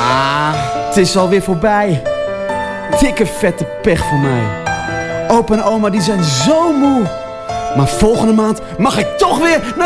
Het is alweer voorbij. Dikke vette pech voor mij. Opa en oma die zijn zo moe. Maar volgende maand mag ik toch weer naar